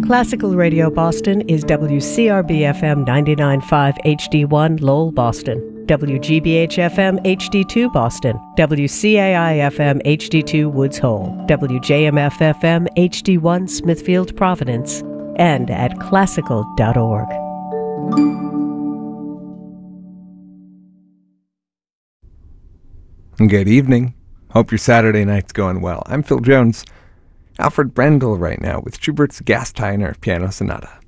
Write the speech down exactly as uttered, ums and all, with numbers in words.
Classical Radio Boston is W C R B F M ninety-nine point five H D one Lowell, Boston, W G B H F M H D two Boston, W C A I F M H D two Woods Hole, W J M F F M H D one Smithfield, Providence, and at classical dot org. Good evening. Hope your Saturday night's going well. I'm Phil Jones. Alfred Brendel right now with Schubert's Gasteiner Piano Sonata.